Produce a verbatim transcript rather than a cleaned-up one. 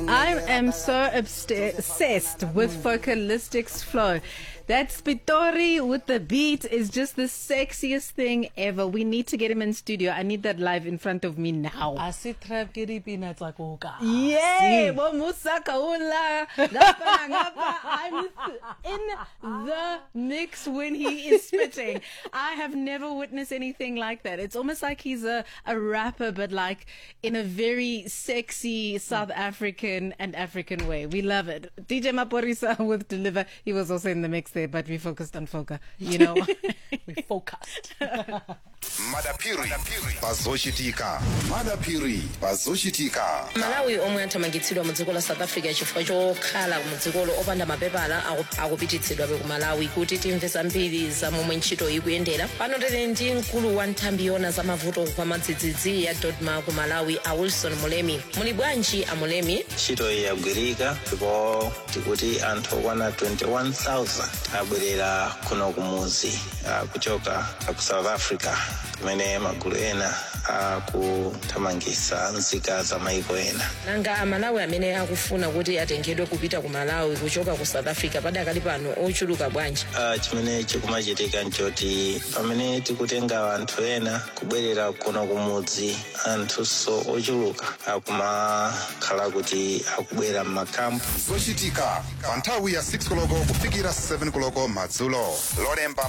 I am so obsessed with Focalistic's flow. That Spitori with the beat is just the sexiest thing ever. We need to get him in studio. I need that live in front of me now. I see trap kiri peanuts like oka. Yeah, bo musaka ula. Ngapa, ngapa. I'm in the mix when he is spitting. I have never witnessed anything like that. It's almost like he's a, a rapper, but like in a very sexy South African and African way. We love it. D J Maporisa with Deliver. He was also in the mix there, but we focused on Foka. You know, we focused. Madapiri bazoshitika. Madapiri bazoshitika. Malawi omwe anthamangitsidwa mu dziko la South Africa chifukwa chokhala mu dzikolo opanda mapepala akupititsidwa ku Malawi kuti timve zambiri za momwe ntchito ikuyendera. Pano tili ndi mkulu wa nthambi yona za mavuto kwa madzidzidzi ya Dodma ku Malawi, a Wilson Mulemi. Muli bwanji a Mulemi? Ntchito iyi yagwirika ndipo tikuti anthu okwana twenty-one thousand abwerera kuno kumuzi kuchoka ku South Africa kumene magulu ena akuthamangitsa nzika za maiko ena. Nanga amalawi amene akufuna kuti atengedwe kupita ku Malawi kuchoka ku South Africa padakali pano ochuluka bwanji? Uh, chimene chikumachitika nchoti pamene tikutenga anthu ena kubwerera kuno kumudzi, anthu so ochuluka akumakhala kuti akubwera m'makampu. Zochitika pa nthawi ya six koloko kufikira seven koloko madzulo. Lolemba